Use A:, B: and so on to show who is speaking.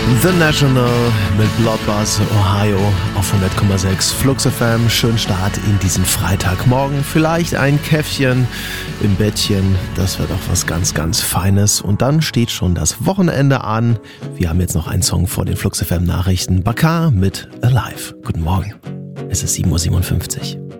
A: The National mit Bloodbath, Ohio auf 100,6 Flux FM. Schönen Start in diesen Freitagmorgen. Vielleicht ein Käffchen im Bettchen. Das wird auch was ganz, ganz Feines. Und dann steht schon das Wochenende an. Wir haben jetzt noch einen Song vor den Flux FM Nachrichten. Bakar mit Alive. Guten Morgen. Es ist 7:57 Uhr.